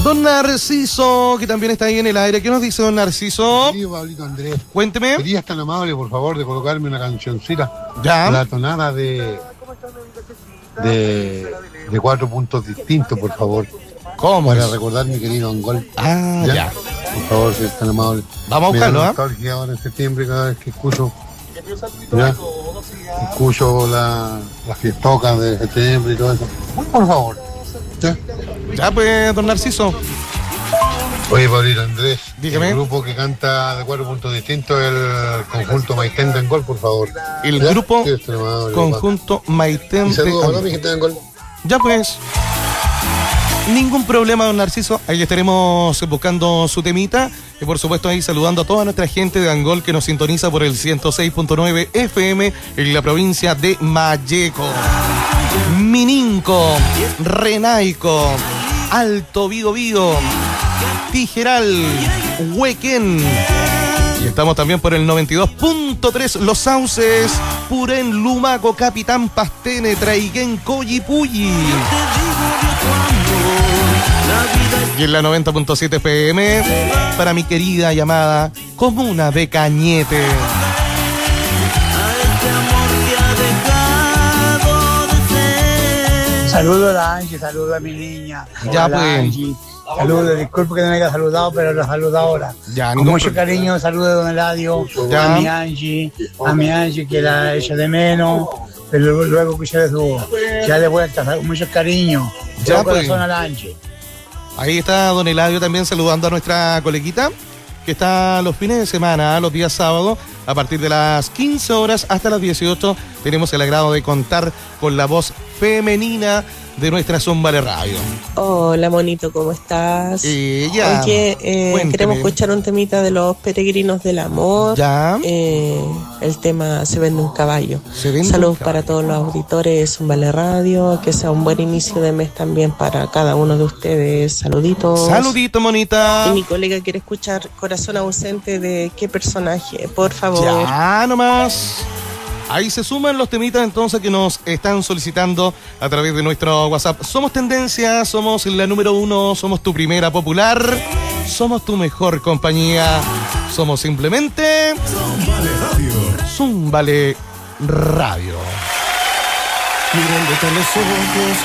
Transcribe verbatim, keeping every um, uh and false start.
Don Narciso, que también está ahí en el aire. ¿Qué nos dice don Narciso? Querido Pablito Andrés, Cuénteme. ¿serías tan amable, por favor, de colocarme una cancioncita? Ya. La tonada de... De, de cuatro puntos distintos, por favor. ¿Cómo? Para es? recordar mi querido Angol. Ah, ya. ya. Por favor, si es tan amable. Vamos a Me da buscarlo, ¿ah? nostalgia ahora en septiembre cada vez que escucho. Ya. Escucho la, las fiestocas de septiembre y todo eso. Por favor. Ya. Ya pues, don Narciso. Oye, Pablito Andrés, Dígame. el grupo que canta de cuatro puntos distintos es el conjunto Maitén de Angol, por favor. El ¿Ya? grupo Sí, este amable, conjunto Maitén y de saludos, Angol. ¿no, mi gente de Angol? Ya pues. Ningún problema, don Narciso. Ahí estaremos buscando su temita. Y por supuesto ahí saludando a toda nuestra gente de Angol que nos sintoniza por el ciento seis punto nueve F M en la provincia de Malleco, Mininco, Renaico, Alto Biobío, Tijeral, Huequén. Y estamos también por el noventa y dos punto tres Los Sauces, Purén, Lumaco, Capitán Pastene, Traiguén, Coyipulli. Y en la noventa punto siete F M para mi querida llamada Comuna de Cañete. Saludos a la Angie, saludos a mi niña. Ya, a la pues. Angie. Saludos, disculpe que no me haya saludado, pero lo saludo ahora. Ya, Con ningún mucho problema. cariño, saludos a don Eladio, Ya. a mi Angie, a mi Angie que la echa de menos, pero luego, luego que se de su ya de vuelta, con mucho cariño. Ya, Ya, pues. corazón a la Angie. Ahí está don Eladio también saludando a nuestra coleguita que está los fines de semana, los días sábados, a partir de las quince horas hasta las dieciocho. Tenemos el agrado de contar con la voz femenina de nuestra Zumba de Radio. Hola, monito, ¿cómo estás? Ella. Oye, eh, Cuénteme. queremos escuchar un temita de los peregrinos del amor. Ya. Eh, el tema Se vende un caballo. Se vende Saludos un caballo. para todos los auditores de Zumbale Radio. Que sea un buen inicio de mes también para cada uno de ustedes. Saluditos. Saludito, monita. Y mi colega quiere escuchar Corazón Ausente de qué personaje, por favor. Ya nomás. Ahí se suman los temitas entonces que nos están solicitando a través de nuestro WhatsApp. Somos tendencia, somos la número uno, somos tu primera popular, somos tu mejor compañía, somos simplemente Zumbale Radio. Mirándote a los ojos.